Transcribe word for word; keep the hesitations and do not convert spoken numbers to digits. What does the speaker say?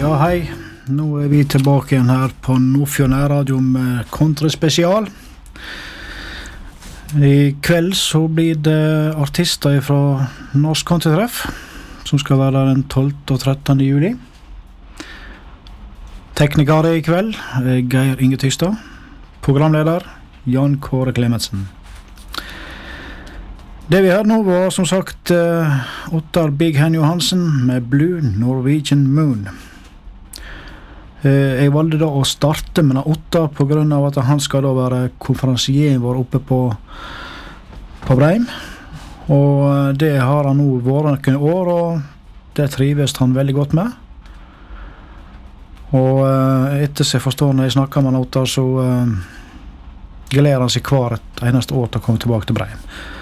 Ja, hei. Nå er vi tilbake igjen her på Nordfjord Nærradio med kontraspesial. I kveld så blir det artister fra Norsk Countrytreff, som skal være der den tolvte og trettende juli. Tekniker i kveld er Geir Inge Tystad. Programleder Jan Kåre Klemetsen. Det vi hørte nå var som sagt uh, Ottar Big Hen Johansen med Blue Norwegian Moon. Uh, jeg valgte da å starte med Ottar på grunn av at han skal da være konferansieren vår oppe på, på Breim. Og uh, det har han nå vært noen år, og det trives han veldig godt med. Og uh, etter seg forstår når jeg snakker med Ottar, så uh, gleder han seg hver et eneste år til å komme tilbake til Breim.